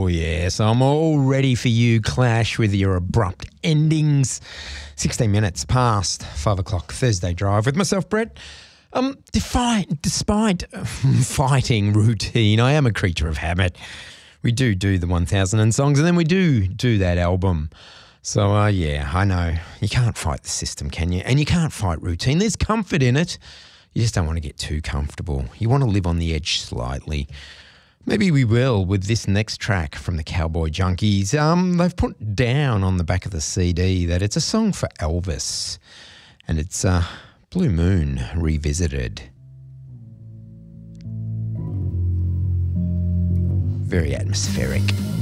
Oh, yes. I'm all ready for you, Clash, with your abrupt endings. 16 minutes past 5 o'clock, Thursday drive with myself, Brett. Despite fighting routine, I am a creature of habit. We do the 1000 songs, and then we do that album. So, yeah, I know. You can't fight the system, can you? And you can't fight routine. There's comfort in it. You just don't want to get too comfortable. You want to live on the edge slightly. Maybe we will with this next track from the Cowboy Junkies. They've put down on the back of the CD that it's a song for Elvis, and it's Blue Moon Revisited. Very atmospheric.